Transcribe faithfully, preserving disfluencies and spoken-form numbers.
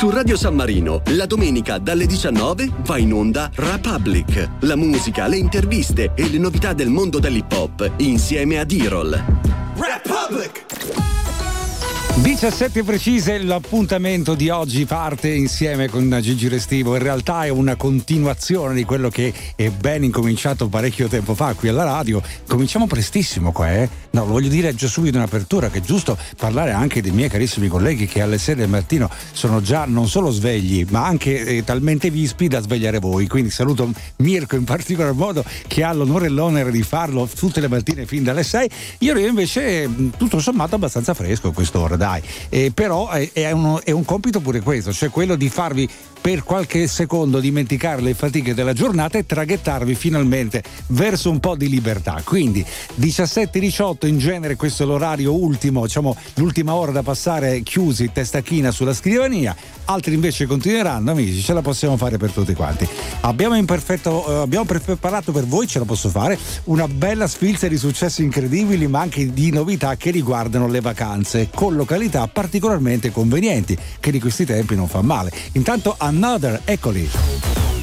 Su Radio San Marino, la domenica dalle diciannove va in onda Republic. La musica, le interviste e le novità del mondo dell'hip hop insieme a D-Roll. Republic! diciassette precise, l'appuntamento di oggi parte insieme con Gigi Restivo. In realtà è una continuazione di quello che è ben incominciato parecchio tempo fa qui alla radio. Cominciamo prestissimo qua, eh? No, lo voglio dire già subito in apertura, che è giusto parlare anche dei miei carissimi colleghi che alle sei del mattino sono già non solo svegli, ma anche eh, talmente vispi da svegliare voi. Quindi saluto Mirko in particolar modo, che ha l'onore e l'onere di farlo tutte le mattine fin dalle sei. Io invece tutto sommato abbastanza fresco a quest'ora, dai. Eh, però è, è, uno, è un compito pure questo, cioè quello di farvi per qualche secondo dimenticare le fatiche della giornata e traghettarvi finalmente verso un po' di libertà. Quindi diciassette diciotto in genere, questo è l'orario ultimo, diciamo l'ultima ora da passare chiusi, testa china sulla scrivania. Altri invece continueranno, amici, ce la possiamo fare per tutti quanti. Abbiamo in perfetto eh, abbiamo preparato per voi, ce la posso fare, una bella sfilza di successi incredibili, ma anche di novità che riguardano le vacanze, con località particolarmente convenienti, che di questi tempi non fa male. Intanto Another, eccoli.